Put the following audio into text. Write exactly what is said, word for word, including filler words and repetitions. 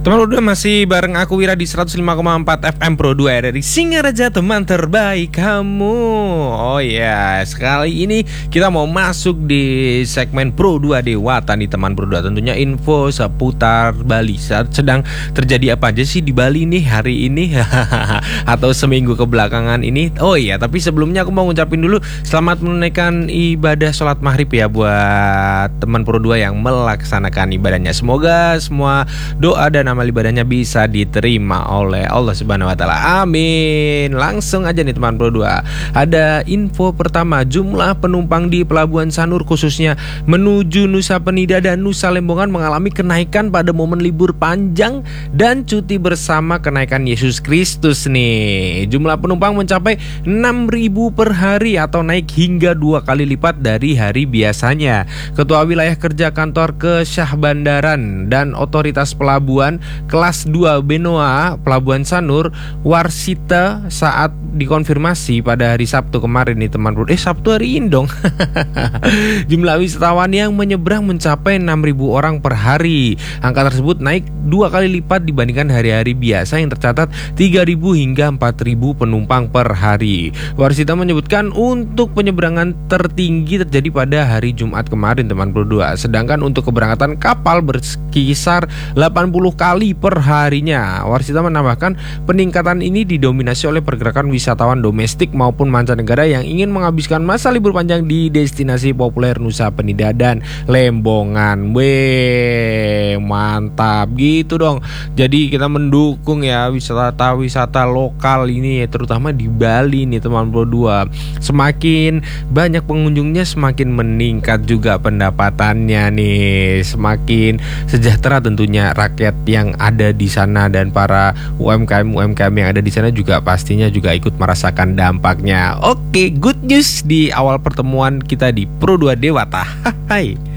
Teman udah masih bareng aku Wira di seratus lima koma empat F M Pro dua dari Singaraja, teman terbaik kamu. Oh ya, sekali ini kita mau masuk di segmen Pro dua Dewata nih teman Pro dua. Tentunya info seputar Bali. Saat sedang terjadi apa aja sih di Bali nih hari ini atau seminggu kebelakangan ini. Oh iya, tapi sebelumnya aku mau ngucapin dulu selamat menunaikan ibadah sholat maghrib ya buat teman Pro dua yang melaksanakan ibadahnya. Semoga semua doa dan amal ibadahnya bisa diterima oleh Allah Subhanahu wa taala. Amin. Langsung aja nih teman Pro dua. Ada info pertama, jumlah penumpang di Pelabuhan Sanur khususnya menuju Nusa Penida dan Nusa Lembongan mengalami kenaikan pada momen libur panjang dan cuti bersama kenaikan Yesus Kristus nih. Jumlah penumpang mencapai enam ribu per hari atau naik hingga dua kali lipat dari hari biasanya. Ketua Wilayah Kerja Kantor Kesyahbandaran dan Otoritas Pelabuhan kelas dua Benoa Pelabuhan Sanur Warsita saat dikonfirmasi pada hari Sabtu kemarin nih teman bro. Eh Sabtu hari ini dong. Jumlah wisatawan yang menyeberang mencapai enam ribu orang per hari. Angka tersebut naik dua kali lipat dibandingkan hari-hari biasa yang tercatat tiga ribu hingga empat ribu penumpang per hari. Warsita menyebutkan untuk penyeberangan tertinggi terjadi pada hari Jumat kemarin teman bro dua. Sedangkan untuk keberangkatan kapal berkisar delapan puluh kali per harinya. Warsita menambahkan peningkatan ini didominasi oleh pergerakan wisatawan domestik maupun mancanegara yang ingin menghabiskan masa libur panjang di destinasi populer Nusa Penida dan Lembongan. Weh, mantap gitu dong. Jadi kita mendukung ya wisata-wisata lokal ini ya, terutama di Bali nih teman Pro dua. Semakin banyak pengunjungnya semakin meningkat juga pendapatannya nih. Semakin sejahtera tentunya rakyat yang ada di sana dan para U M K M U M K M yang ada di sana juga pastinya juga ikut merasakan dampaknya. Oke, good news di awal pertemuan kita di Pro dua Dewata. Hai.